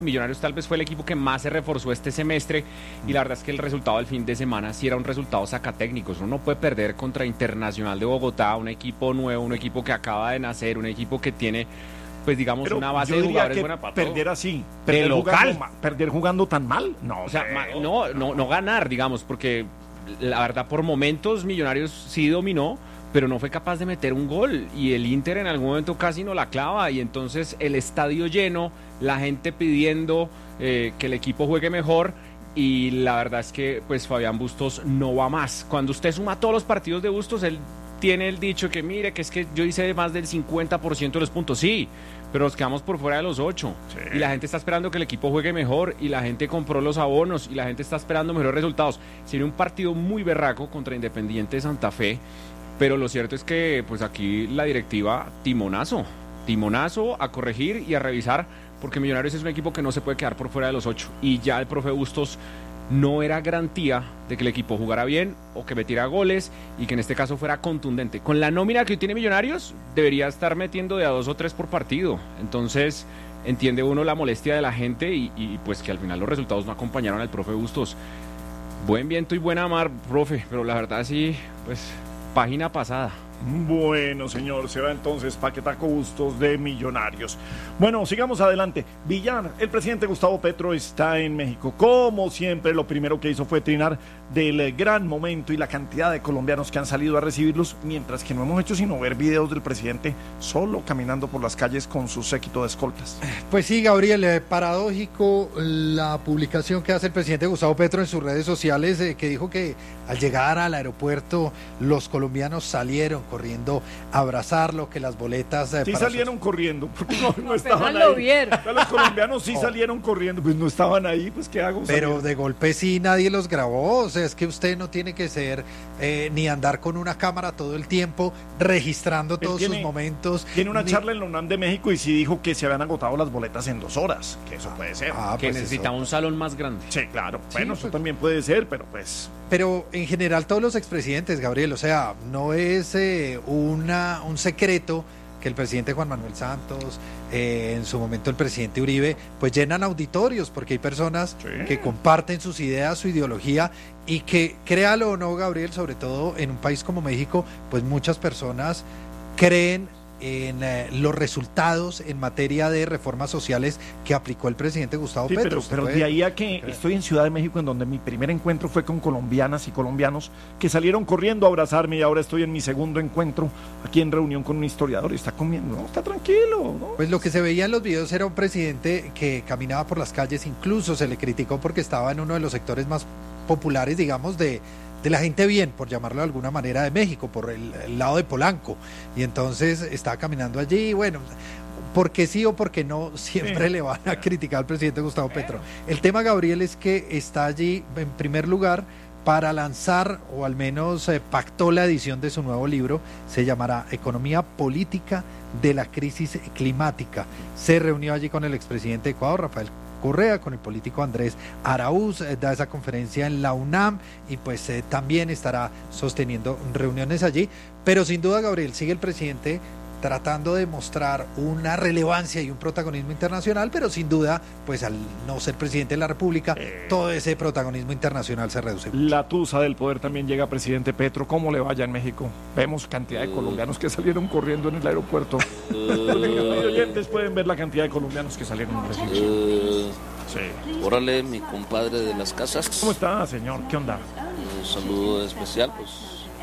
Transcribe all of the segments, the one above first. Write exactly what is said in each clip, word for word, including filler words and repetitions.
Millonarios tal vez fue el equipo que más se reforzó este semestre y la verdad es que el resultado del fin de semana sí era un resultado sacatécnico. Uno no puede perder contra Internacional de Bogotá, un equipo nuevo, un equipo que acaba de nacer, un equipo que tiene, pues digamos, pero una base de jugadores buena para todo. Perder así, perder local. Jugando, perder jugando tan mal, no. O sea, no, no, no ganar, digamos, porque la verdad por momentos Millonarios sí dominó, pero no fue capaz de meter un gol y el Inter en algún momento casi no la clava y entonces el estadio lleno, la gente pidiendo eh, que el equipo juegue mejor y la verdad es que pues Fabián Bustos no va más. Cuando usted suma todos los partidos de Bustos, él tiene el dicho que mire, que es que yo hice más del cincuenta por ciento de los puntos, sí, pero nos quedamos por fuera de los ocho sí. Y la gente está esperando que el equipo juegue mejor y la gente compró los abonos y la gente está esperando mejores resultados. Sería un partido muy berraco contra Independiente de Santa Fe. Pero lo cierto es que pues aquí la directiva, timonazo, timonazo a corregir y a revisar, porque Millonarios es un equipo que no se puede quedar por fuera de los ocho. Y ya el profe Bustos no era garantía de que el equipo jugara bien o que metiera goles y que en este caso fuera contundente. Con la nómina que hoy tiene Millonarios, debería estar metiendo de a dos o tres por partido. Entonces entiende uno la molestia de la gente y, y pues que al final los resultados no acompañaron al profe Bustos. Buen viento y buena mar, profe, pero la verdad sí, pues... página pasada. Bueno, señor, se va entonces Paquetaco Bustos de Millonarios. Bueno, sigamos adelante. Villar, el presidente Gustavo Petro está en México. Como siempre, lo primero que hizo fue trinar del gran momento y la cantidad de colombianos que han salido a recibirlos, mientras que no hemos hecho sino ver videos del presidente solo caminando por las calles con su séquito de escoltas. Pues sí, Gabriel, eh, paradójico la publicación que hace el presidente Gustavo Petro en sus redes sociales, eh, que dijo que al llegar al aeropuerto los colombianos salieron corriendo a abrazarlo, que las boletas... Eh, sí para salieron sus... corriendo, porque no, no estaban lo ahí. vieron. Los colombianos sí oh. salieron corriendo, pues no estaban ahí, pues ¿qué hago? Pero salieron. de golpe sí nadie los grabó, o sea, es que usted no tiene que ser, eh, ni andar con una cámara todo el tiempo, registrando todos tiene, sus momentos. Tiene una ni... charla en la UNAM de México y sí dijo que se habían agotado las boletas en dos horas, que eso puede ser. Ah, que pues necesitaba eso. un salón más grande. Sí, claro, Sí, bueno, pues... eso también puede ser, pero pues... Pero en general todos los expresidentes, Gabriel, o sea, no es eh, una, un secreto que el presidente Juan Manuel Santos, eh, en su momento el presidente Uribe, pues llenan auditorios, porque hay personas sí. que comparten sus ideas, su ideología, y que, créalo o no, Gabriel, sobre todo en un país como México, pues muchas personas creen en eh, los resultados en materia de reformas sociales que aplicó el presidente Gustavo sí, Petro. Pero, pero de ahí a que estoy en Ciudad de México, en donde mi primer encuentro fue con colombianas y colombianos que salieron corriendo a abrazarme, y ahora estoy en mi segundo encuentro aquí en reunión con un historiador y está comiendo, no, está tranquilo, ¿no? Pues lo que se veía en los videos era un presidente que caminaba por las calles, incluso se le criticó porque estaba en uno de los sectores más populares, digamos, de de la gente bien, por llamarlo de alguna manera, de México, por el, el lado de Polanco, y entonces estaba caminando allí, bueno, porque sí o porque no, siempre sí. le van a criticar al presidente Gustavo Petro. El tema, Gabriel, es que está allí, en primer lugar, para lanzar, o al menos eh, pactó la edición de su nuevo libro, se llamará Economía Política de la Crisis Climática. Se reunió allí con el expresidente de Ecuador, Rafael Correa, con el político Andrés Araúz, eh, da esa conferencia en la UNAM y pues eh, también estará sosteniendo reuniones allí, pero sin duda, Gabriel, sigue el presidente tratando de mostrar una relevancia y un protagonismo internacional, pero sin duda, pues al no ser presidente de la República, eh, todo ese protagonismo internacional se reduce mucho. La tusa del poder también llega a presidente Petro, ¿cómo le vaya en México? Vemos cantidad de colombianos que salieron corriendo en el aeropuerto. Los oyentes pueden ver la cantidad de colombianos que salieron en recibir. Uh, sí. Órale, mi compadre de las casas. ¿Cómo está, señor? ¿Qué onda? Un saludo especial, pues,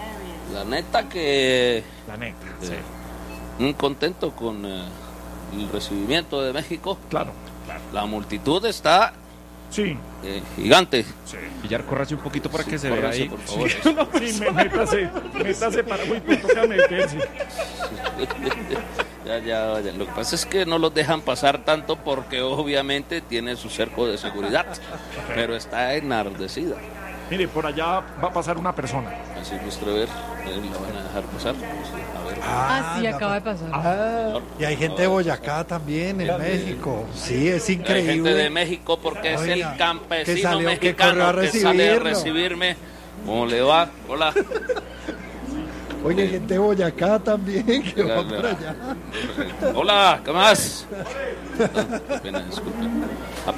la neta que... La neta, eh, sí. Muy contento con eh, el recibimiento de México. Claro, claro. La multitud está sí. eh, gigante. Sí. Villar, córrase un poquito para sí, que se córrase, vea ahí. por favor. Sí, no, sí me, métase, métase para muy pues toca meterse. ya, ya, ya. Lo que pasa es que no los dejan pasar tanto porque obviamente tiene su cerco de seguridad, okay. pero está enardecida. Mire, por allá va a pasar una persona. Así nuestra ver, eh, la van a dejar pasar. Pues, a ver. Ah, sí, acaba de pasar. Ah, y hay gente de Boyacá también, en México. Sí, es increíble. Hay gente de México porque Oiga, es el campesino que salió, mexicano que, que sale a recibirme. ¿Cómo le va? Hola. Oye, gente de Boyacá también, que va por allá. Hola, ¿qué más? Ah, pena, disculpen.